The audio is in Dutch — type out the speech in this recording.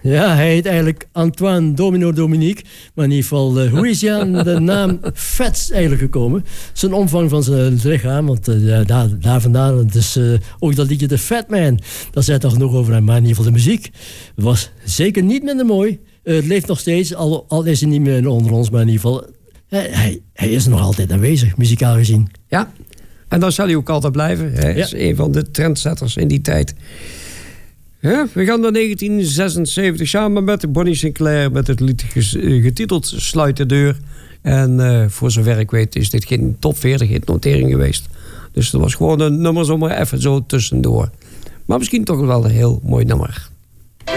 Ja, hij heet eigenlijk Antoine Dominique. Maar in ieder geval, hoe is hij aan de naam Fats eigenlijk gekomen? Zijn omvang van zijn lichaam, want daar vandaan. Dus ook dat liedje The Fat Man, daar zei toch nog over hem. Maar in ieder geval de muziek was zeker niet minder mooi. Het leeft nog steeds, al is hij niet meer onder ons. Maar in ieder geval, hij is nog altijd aanwezig, muzikaal gezien. Ja, en dan zal hij ook altijd blijven. Hij is een van de trendsetters in die tijd. Ja, we gaan naar 1976 samen met Bonnie Sinclair met het lied getiteld Sluit de deur. En voor zover ik weet is dit geen top 40 hitnotering geweest. Dus dat was gewoon een nummer zomaar even zo tussendoor. Maar misschien toch wel een heel mooi nummer.